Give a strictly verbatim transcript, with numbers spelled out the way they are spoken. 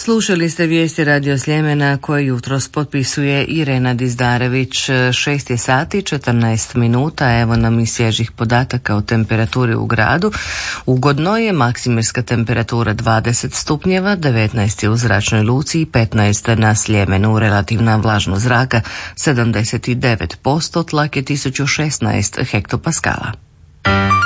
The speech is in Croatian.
Slušali ste vijesti Radio Sljemena koje jutros potpisuje Irena Dizdarević. šest je sati, četrnaest minuta, evo nam i svježih podataka o temperaturi u gradu. Ugodno je, maksimirska temperatura dvadeset stupnjeva, devetnaest je u zračnoj luci i petnaest na Sljemenu. Relativna vlažnost zraka sedamdeset devet posto, tlak je tisuću šesnaest hektopaskala.